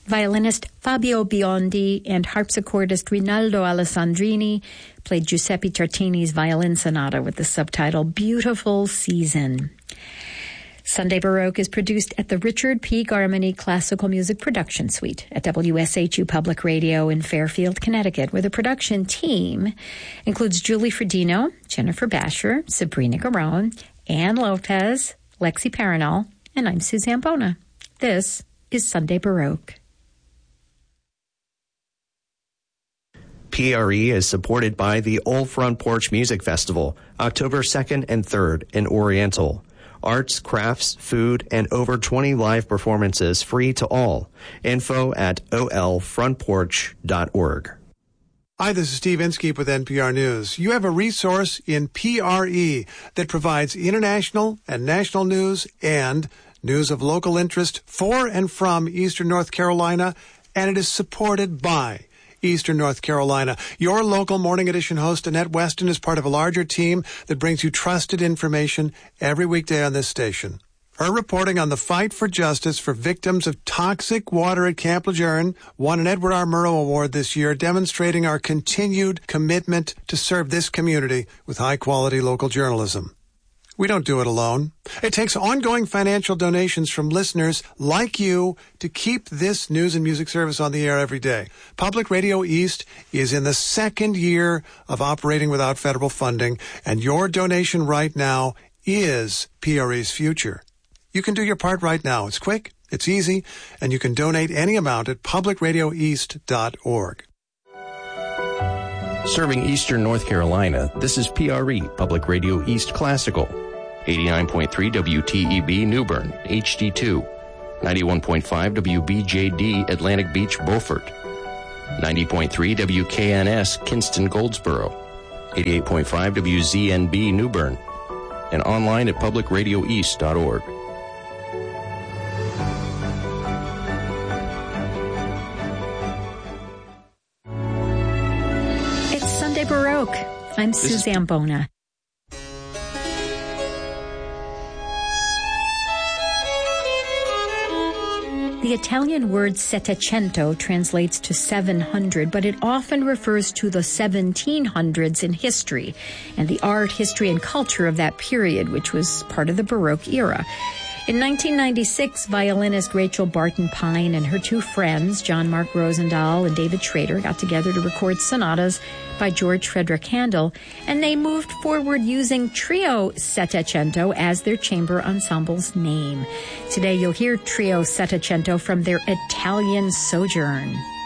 Violinist Fabio Biondi and harpsichordist Rinaldo Alessandrini played Giuseppe Tartini's violin sonata with the subtitle Beautiful Season. Sunday Baroque is produced at the Richard P. Garmany Classical Music Production Suite at WSHU Public Radio in Fairfield, Connecticut, where the production team includes Julie Fredino, Jennifer Basher, Sabrina Garone, Ann Lopez, Lexi Paranol, and I'm Suzanne Bona. This is Sunday Baroque. PRE is supported by the Old Front Porch Music Festival, October 2nd and 3rd in Oriental. Arts, crafts, food, and over 20 live performances free to all. Info at olfrontporch.org. Hi, this is Steve Inskeep with NPR News. You have a resource in PRE that provides international and national news and news of local interest for and from Eastern North Carolina, and it is supported by Eastern North Carolina. Your local Morning Edition host, Annette Weston, is part of a larger team that brings you trusted information every weekday on this station. Her reporting on the fight for justice for victims of toxic water at Camp Lejeune won an Edward R. Murrow Award this year, demonstrating our continued commitment to serve this community with high-quality local journalism. We don't do it alone. It takes ongoing financial donations from listeners like you to keep this news and music service on the air every day. Public Radio East is in the second year of operating without federal funding, and your donation right now is PRE's future. You can do your part right now. It's quick, it's easy, and you can donate any amount at publicradioeast.org. Serving Eastern North Carolina, this is PRE, Public Radio East Classical. 89.3 WTEB New Bern, HD2. 91.5 WBJD Atlantic Beach, Beaufort. 90.3 WKNS Kinston, Goldsboro. 88.5 WZNB New Bern. And online at publicradioeast.org. It's Sunday Baroque. I'm Suzanne Bona. The Italian word Settecento translates to 700, but it often refers to the 1700s in history and the art, history, and culture of that period, which was part of the Baroque era. In 1996, violinist Rachel Barton Pine and her two friends, John Mark Rosendahl and David Schrader, got together to record sonatas by George Frederick Handel, and they moved forward using Trio Settecento as their chamber ensemble's name. Today, you'll hear Trio Settecento from their Italian sojourn.